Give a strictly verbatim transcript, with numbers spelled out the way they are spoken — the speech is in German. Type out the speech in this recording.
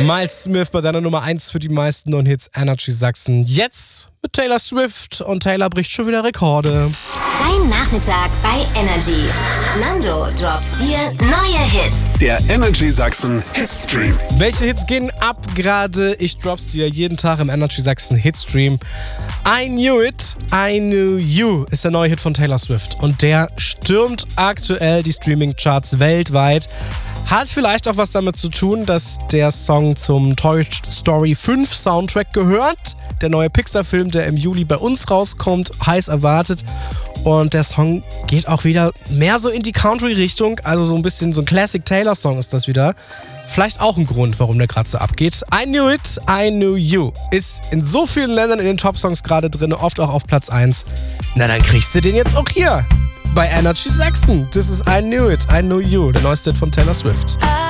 Miles Smith bei deiner Nummer eins für die meisten Non-Hits Energy Sachsen. Jetzt mit Taylor Swift und Taylor bricht schon wieder Rekorde. Dein Nachmittag bei Energy. Nando droppt dir neue Hits. Der Energy Sachsen Hitstream. Welche Hits gehen ab gerade? Ich drop's dir jeden Tag im Energy Sachsen Hitstream. I Knew It, I Knew You ist der neue Hit von Taylor Swift. Und der stürmt aktuell die Streaming-Charts weltweit. Hat vielleicht auch was damit zu tun, dass der Song zum Toy Story fünf Soundtrack gehört. Der neue Pixar-Film, der im Juli bei uns rauskommt, heiß erwartet. Und der Song geht auch wieder mehr so in die Country-Richtung. Also so ein bisschen so ein Classic-Taylor-Song ist das wieder. Vielleicht auch ein Grund, warum der gerade so abgeht. I Knew It, I Knew You ist in so vielen Ländern in den Top-Songs gerade drin, oft auch auf Platz eins. Na, dann kriegst du den jetzt auch hier bei Energy Sachsen. Das ist I Knew It, I Knew You, der neueste Hit von Taylor Swift.